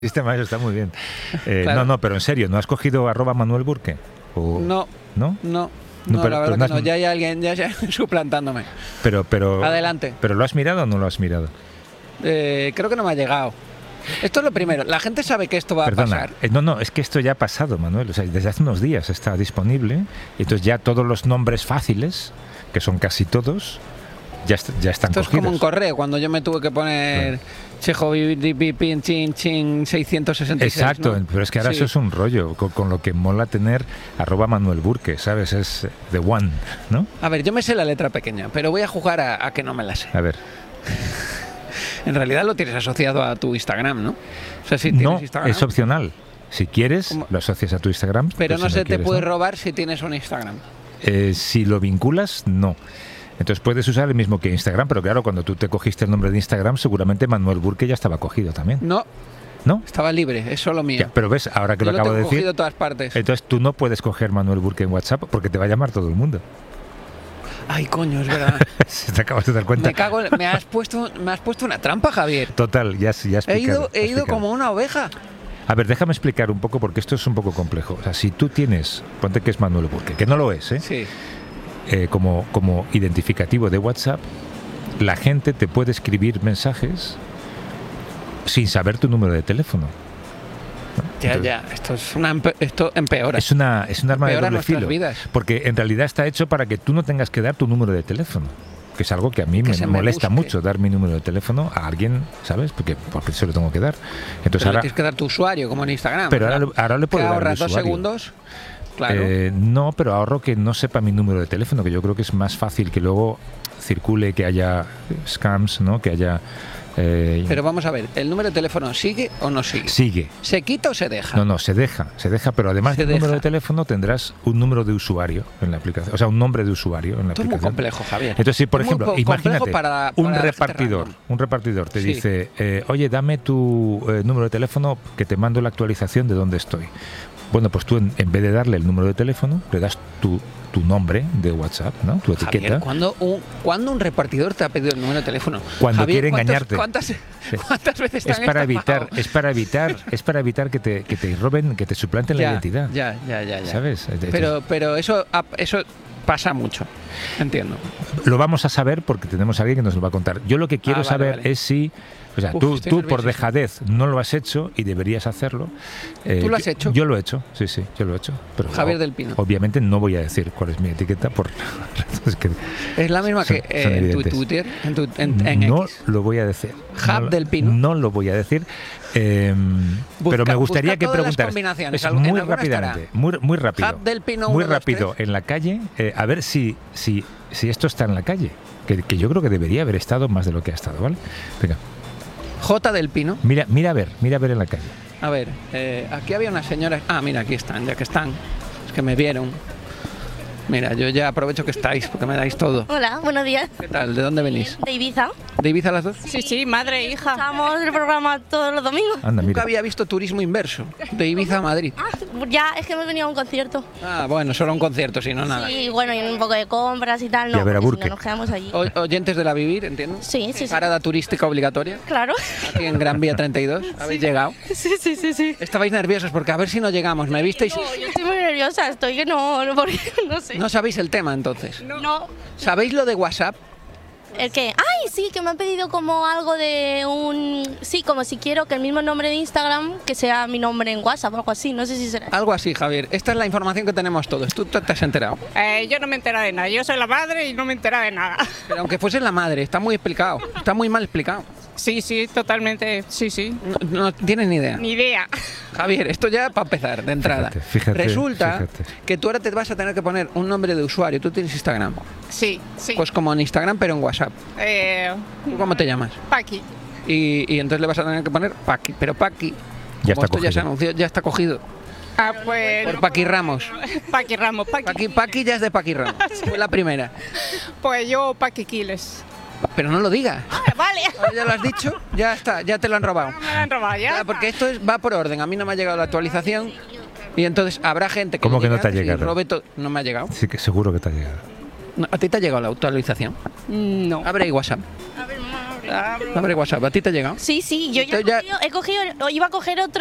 sistema, eso está muy bien. Claro. No, pero en serio, ¿no has cogido @Manuel Burke? No, ¿No? no, No, pero la verdad no que has- no. Ya hay alguien ya suplantándome. Pero Adelante. ¿Pero lo has mirado o no lo has mirado? Creo que no me ha llegado. Esto es lo primero. La gente sabe que esto va a Perdona, pasar. no, es que esto ya ha pasado, Manuel. O sea, desde hace unos días está disponible. Y entonces ya todos los nombres fáciles, que son casi todos, ya están Esto es cogidos. como un correo, cuando yo me tuve que poner Chejo Pin Chin Chin 666. Exacto, ¿no? pero es que ahora Sí. eso es un rollo, con lo que mola tener @Manuel Burke, ¿sabes? Es the one, ¿no? A ver, yo me sé la letra pequeña, pero voy a jugar a que no me la sé. A ver. En realidad lo tienes asociado a tu Instagram, ¿no? O sea, si tienes No, Instagram. es opcional. Si quieres, ¿Cómo? lo asocias a tu Instagram. Pero pues no si se te quieres, puede ¿no? robar si tienes un Instagram. Si lo vinculas, no. Entonces puedes usar el mismo que Instagram, pero claro, cuando tú te cogiste el nombre de Instagram, seguramente Manuel Burke ya estaba cogido también. No, ¿No? estaba libre, es solo mío. Ya, pero ves, ahora que Yo lo acabo tengo de cogido decir, de todas partes. entonces tú no puedes coger Manuel Burke en WhatsApp porque te va a llamar todo el mundo. Ay, coño, es verdad. ¿Se te acabas de dar cuenta? Me cago, me has puesto una trampa, Javier. Total, ya has He explicado. ido como una oveja. A ver, déjame explicar un poco porque esto es un poco complejo. O sea, si tú tienes, ponte que es Manuel Burke, que no lo es, Sí. como identificativo de WhatsApp, la gente te puede escribir mensajes sin saber tu número de teléfono. Ya, Entonces, ya. Esto empeora. Es un arma de Empeora doble nuestras filo. vidas. Porque en realidad está hecho para que tú no tengas que dar tu número de teléfono. Que es algo que a mí Que se me me molesta busque. mucho, dar mi número de teléfono a alguien, ¿sabes? Porque se lo tengo que dar. Entonces Pero le ahora, tienes que dar tu usuario, como en Instagram. pero ¿verdad? ahora le puedo ¿Que dar el ahorras 2 usuario. segundos? Claro. No, pero ahorro que no sepa mi número de teléfono, que yo creo que es más fácil que luego circule, que haya scams, ¿no? Que haya... Pero vamos a ver, ¿el número de teléfono sigue o no sigue? sigue. ¿Se quita o se deja? No, se deja, pero además Se del número deja. de teléfono tendrás un número de usuario en la aplicación, o sea, un nombre de usuario en la Esto es muy aplicación. complejo, Javier. Entonces, si por Es muy ejemplo, complejo imagínate para un la gente repartidor, random. te Sí. dice, oye, dame tu número de teléfono que te mando la actualización de dónde estoy. Bueno, pues tú en vez de darle el número de teléfono, le das tu nombre de WhatsApp, ¿no? Tu etiqueta. Javier, ¿cuándo un repartidor te ha pedido el número de teléfono? Cuando Javier, quiere engañarte. ¿Cuántas veces te Es han para estafado? evitar que te roben, que te suplanten la identidad. Ya. ¿Sabes? Pero eso pasa mucho. Entiendo. Lo vamos a saber porque tenemos a alguien que nos lo va a contar. Yo lo que quiero Vale, saber vale. es si... O sea, Uf, tú estoy por nerviosísimo. dejadez no lo has hecho y deberías hacerlo. ¿Tú lo has hecho? Yo lo he hecho, sí, yo lo he hecho. Pero Javier del Pino. Obviamente no voy a decir cuál es mi etiqueta por razones que Es la misma son- que son en tu evidentes. Twitter, en no X. lo voy a decir. Hub del Pino. No lo voy a decir. Pero me gustaría busca que todas las preguntaras. combinaciones, Es en muy alguna rápidamente, estará. muy rápido. Hub del Pino muy 1, 2, rápido 3. en la calle, a ver si esto está en la calle. Que yo creo que debería haber estado más de lo que ha estado, ¿vale? Venga, J del Pino. mira a ver en la calle. A ver, aquí había unas señoras. Ah, mira, aquí están, ya que están. Es que me vieron. Mira, yo ya aprovecho que estáis, porque me dais todo. Hola, buenos días. ¿Qué tal? ¿De dónde venís? De Ibiza. ¿De Ibiza las dos? Sí, madre e hija. Estamos el programa todos los domingos. Anda, Nunca mira. había visto turismo inverso. De Ibiza a Madrid. Ya, es que hemos venido a un concierto. Ah, bueno, solo un concierto, si no nada. Sí, bueno, y un poco de compras y tal. Y a No, ver a porque si Burke. no, nos quedamos allí. Oyentes de la Vivir, entiendo. Sí, sí, sí. Parada turística obligatoria. Claro. Aquí en Gran Vía 32. ¿Habéis llegado? Sí. Estabais nerviosos porque a ver si no llegamos. ¿Me visteis? No, yo estoy muy nerviosa, estoy que no, porque no sé. No sabéis el tema entonces. No. ¿Sabéis lo de WhatsApp? ¿El qué? Ay, sí, que me han pedido como algo de un... Sí, como si quiero que el mismo nombre de Instagram, que sea mi nombre en WhatsApp o algo así, no sé si será. Algo así, Javier. Esta es la información que tenemos todos. Tú te has enterado. Yo no me entero de nada. Yo soy la madre y no me entero de nada. Pero aunque fuese la madre, está muy explicado. Está muy mal explicado. Sí, totalmente. Sí. No tienes ni idea. Ni idea. Javier, esto ya para empezar, de entrada. Fíjate, Resulta fíjate. que tú ahora te vas a tener que poner un nombre de usuario. Tú tienes Instagram. Sí. Pues como en Instagram, pero en WhatsApp. ¿Tú cómo te llamas? Paqui. Y entonces le vas a tener que poner Paqui. Pero Paqui, Ya como está esto ya se cogido. anunció, ya está cogido. Ah, pues... Por Paqui Ramos. Paqui Ramos, Paqui. Paqui ya es de Paqui Ramos. Fue la primera. Pues yo Paqui Quiles. Pero no lo digas. Vale. Ahora ya lo has dicho, ya está, ya te lo han robado. Me la han robado ya. Claro, porque esto va por orden. A mí no me ha llegado la actualización y entonces habrá gente que ¿Cómo le que no llegue te ha y llegado? robe todo. No me ha llegado. Sí, que seguro que te ha llegado. No, ¿a ti te ha llegado la actualización? No. Abre ahí WhatsApp. A ver, mamá, Abre WhatsApp, ¿a ti te ha llegado? Sí, yo ya Entonces ya- iba a coger otro